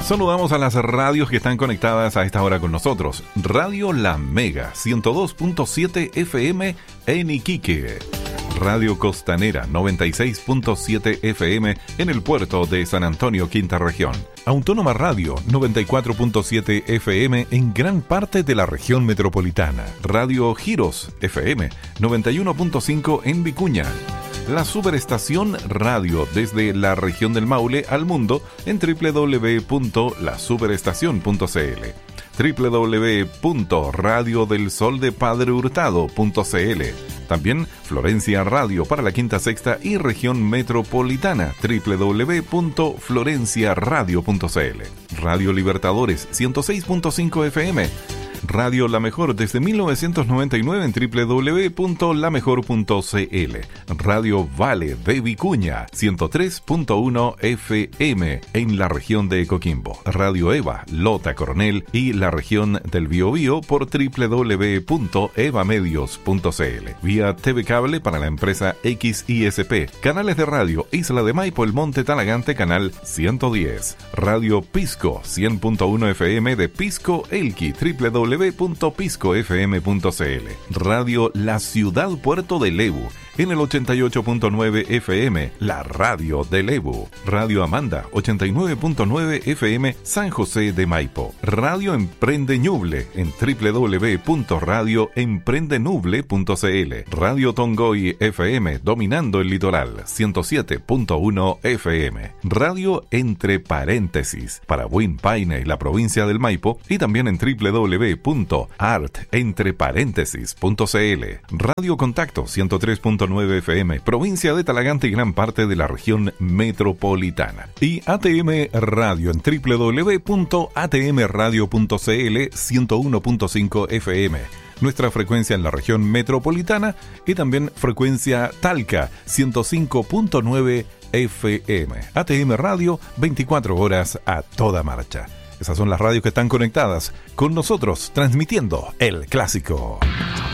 Saludamos a las radios que están conectadas a esta hora con nosotros. Radio La Mega, 102.7 FM en Iquique. Radio Costanera, 96.7 FM en el puerto de San Antonio, Quinta Región. Autónoma Radio, 94.7 FM en gran parte de la región metropolitana. Radio Giros, FM, 91.5 en Vicuña. La Superestación Radio desde la región del Maule al mundo en www.lasuperestacion.cl, www.radiodelsoldepadrehurtado.cl. También Florencia Radio para la Quinta, Sexta y región metropolitana, www.florenciaradio.cl. Radio Libertadores, 106.5 FM. Radio La Mejor desde 1999 en www.lamejor.cl. Radio Vale de Vicuña, 103.1 FM en la región de Coquimbo. Radio Eva, Lota Coronel y la región del Biobío por www.evamedios.cl. Vía TV Cable para la empresa XISP. Canales de radio Isla de Maipo, El Monte Talagante, canal 110. Radio Pisco, 100.1 FM de Pisco Elqui, www.piscofm.cl. Radio La Ciudad Puerto de Lebu en el 88.9 FM, la radio de Lebu. Radio Amanda, 89.9 FM, San José de Maipo. Radio Emprende Ñuble en www.radioemprendenuble.cl. Radio Tongoy FM, dominando el litoral, 107.1 FM. Radio Entre Paréntesis para Huinpaine y la provincia del Maipo, y también en www.artentreparéntesis.cl. Radio Contacto, 103.9 FM, provincia de Talagante y gran parte de la región metropolitana. Y ATM Radio en www.atmradio.cl, 101.5 FM. Nuestra frecuencia en la región metropolitana y también frecuencia Talca, 105.9 FM. ATM Radio, 24 horas a toda marcha. Esas son las radios que están conectadas con nosotros, transmitiendo el clásico.